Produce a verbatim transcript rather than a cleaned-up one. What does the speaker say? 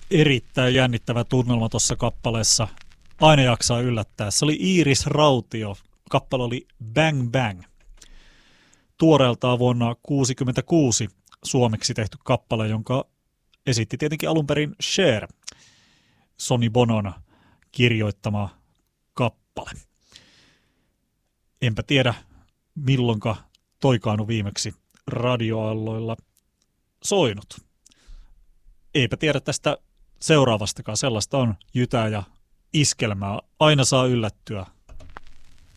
Erittäin jännittävä tunnelma tuossa kappaleessa. Aina jaksaa yllättää. Se oli Iiris Rautio. Kappale oli Bang Bang. Tuoreeltaan vuonna tuhatyhdeksänsataakuusikymmentäkuusi suomeksi tehty kappale, jonka esitti tietenkin alun perin Cher, Sonny Bonon kirjoittama kappale. Enpä tiedä, milloinka toikaanu viimeksi radioaalloilla soinut. Eipä tiedä tästä seuraavastakaan. Sellaista on jytää ja iskelmää. Aina saa yllättyä.